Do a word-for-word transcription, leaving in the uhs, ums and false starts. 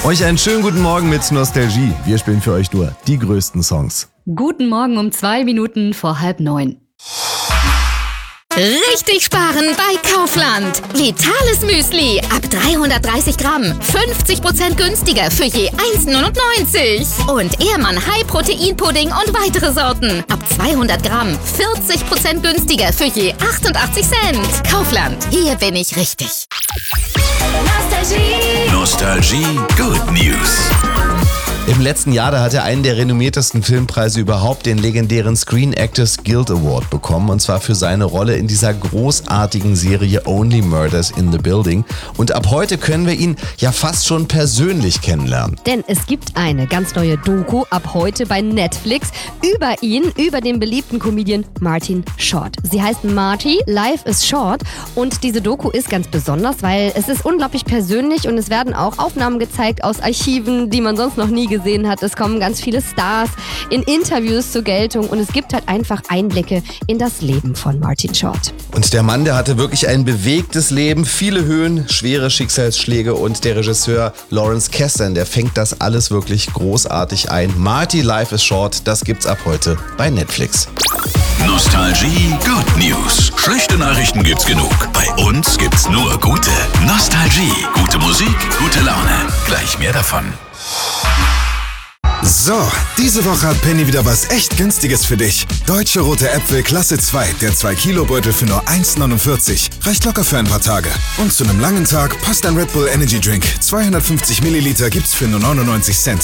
Euch einen schönen guten Morgen mit Nostalgie. Wir spielen für euch nur die größten Songs. Guten Morgen um zwei Minuten vor halb neun. Richtig sparen bei Kaufland. Vitales Müsli ab dreihundertdreißig Gramm. fünfzig Prozent günstiger für je eins neunundneunzig. Und Ehrmann High Protein Pudding und weitere Sorten. Ab zweihundert Gramm. vierzig Prozent günstiger für je achtundachtzig Cent. Kaufland. Hier bin ich richtig. Nostalgie. Nostalgie Good News. Im letzten Jahr, da hat er einen der renommiertesten Filmpreise überhaupt, den legendären Screen Actors Guild Award bekommen. Und zwar für seine Rolle in dieser großartigen Serie Only Murders in the Building. Und ab heute können wir ihn ja fast schon persönlich kennenlernen. Denn es gibt eine ganz neue Doku ab heute bei Netflix über ihn, über den beliebten Comedian Martin Short. Sie heißt Marty, Life is Short. Und diese Doku ist ganz besonders, weil es ist unglaublich persönlich und es werden auch Aufnahmen gezeigt aus Archiven, die man sonst noch nie gesehen hat. Es kommen ganz viele Stars in Interviews zur Geltung und es gibt halt einfach Einblicke in das Leben von Martin Short. Und der Mann, der hatte wirklich ein bewegtes Leben, viele Höhen, schwere Schicksalsschläge und der Regisseur Lawrence Kasdan, der fängt das alles wirklich großartig ein. Marty, Life is Short, das gibt's ab heute bei Netflix. Nostalgie Good News. Schlechte Nachrichten gibt's genug. Bei uns gibt's nur gute. Nostalgie. Gute Musik, gute Laune. Gleich mehr davon. So, diese Woche hat Penny wieder was echt Günstiges für dich. Deutsche Rote Äpfel Klasse zwei, der zwei Kilo Beutel für nur eins neunundvierzig. Reicht locker für ein paar Tage. Und zu einem langen Tag passt ein Red Bull Energy Drink. zweihundertfünfzig Milliliter gibt's für nur neunundneunzig Cent.